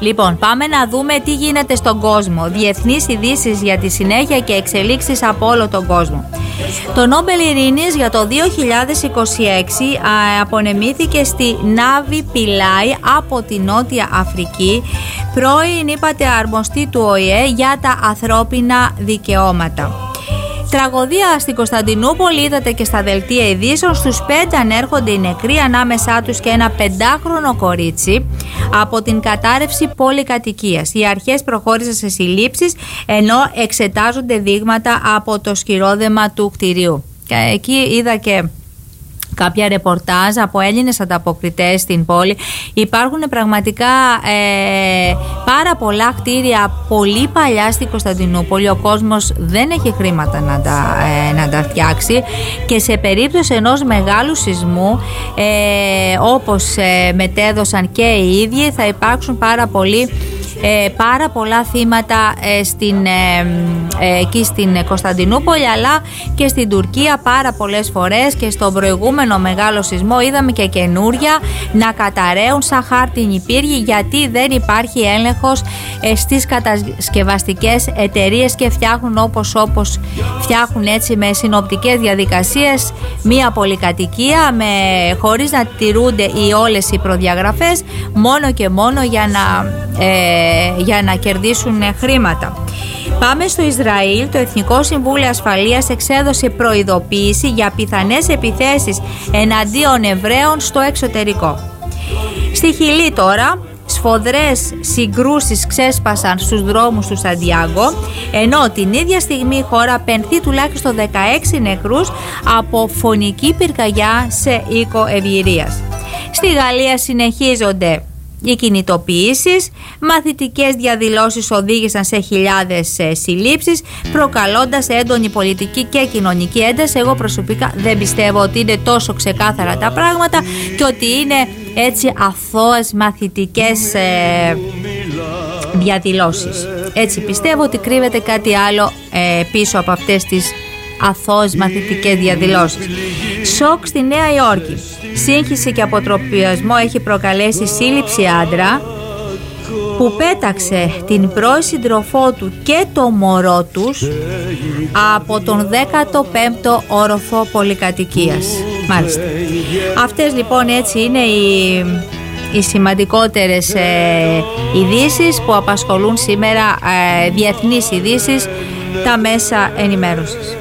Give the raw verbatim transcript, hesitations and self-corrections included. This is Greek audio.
Λοιπόν, πάμε να δούμε τι γίνεται στον κόσμο. Διεθνείς ειδήσεις για τη συνέχεια και εξελίξεις από όλο τον κόσμο. Το Νόμπελ Ειρήνης για το δύο χιλιάδες είκοσι έξι α, απονεμήθηκε στη Νάβη Πιλάι από τη Νότια Αφρική, πρώην είπατε αρμοστή του Ο Ε Ε για τα ανθρώπινα δικαιώματα. Τραγωδία στην Κωνσταντινούπολη, είδατε και στα δελτία ειδήσεων. Στους πέντε ανέρχονται οι νεκροί, ανάμεσά τους και ένα πεντάχρονο κορίτσι, από την κατάρρευση πολυκατοικίας. Οι αρχές προχώρησαν σε συλλήψεις, ενώ εξετάζονται δείγματα από το σκυρόδεμα του κτηρίου. Και εκεί είδα και κάποια ρεπορτάζ από Έλληνες ανταποκριτές στην πόλη. Υπάρχουν πραγματικά ε, πάρα πολλά κτίρια πολύ παλιά στην Κωνσταντινούπολη. Ο κόσμος δεν έχει χρήματα να τα, ε, να τα φτιάξει, και σε περίπτωση ενός μεγάλου σεισμού, ε, όπως ε, μετέδωσαν και οι ίδιοι, θα υπάρξουν πάρα πολλοί Ε, πάρα πολλά θύματα ε, στην, ε, ε, εκεί στην Κωνσταντινούπολη, αλλά και στην Τουρκία πάρα πολλές φορές, και στον προηγούμενο μεγάλο σεισμό είδαμε και καινούρια να καταραίουν σαν χάρτινοι πύργοι, γιατί δεν υπάρχει έλεγχος ε, στις κατασκευαστικές εταιρείες και φτιάχνουν όπως όπως φτιάχνουν, έτσι, με συνοπτικές διαδικασίες μία πολυκατοικία με, χωρίς να τηρούνται οι όλες οι προδιαγραφές, μόνο και μόνο για να ε, για να κερδίσουν χρήματα. Πάμε στο Ισραήλ. Το Εθνικό Συμβούλιο Ασφαλείας εξέδωσε προειδοποίηση για πιθανές επιθέσεις εναντίον Εβραίων στο εξωτερικό. Στη Χιλή τώρα, σφοδρές συγκρούσεις ξέσπασαν στους δρόμους του Σαντιάγκο, ενώ την ίδια στιγμή η χώρα πενθεί τουλάχιστον δεκαέξι νεκρούς από φωνική πυρκαγιά σε οίκο ευγυρίας. Στη Γαλλία συνεχίζονται οι κινητοποιήσεις, μαθητικές διαδηλώσεις οδήγησαν σε χιλιάδες ε, συλλήψεις, προκαλώντας έντονη πολιτική και κοινωνική ένταση. Εγώ προσωπικά δεν πιστεύω ότι είναι τόσο ξεκάθαρα τα πράγματα και ότι είναι έτσι αθώες μαθητικές ε, διαδηλώσεις. Έτσι πιστεύω ότι κρύβεται κάτι άλλο ε, πίσω από αυτές τις αθώες μαθητικές διαδηλώσεις. Σοκ στη Νέα Υόρκη. Σύγχυση και αποτροπιασμό έχει προκαλέσει σύλληψη άντρα που πέταξε την πρώην σύντροφό του και το μωρό τους από τον δέκατο πέμπτο όροφο πολυκατοικίας. Μάλιστα. Αυτές λοιπόν, έτσι, είναι οι, οι σημαντικότερες ε, ειδήσεις που απασχολούν σήμερα, ε, διεθνείς ειδήσεις, τα μέσα ενημέρωσης.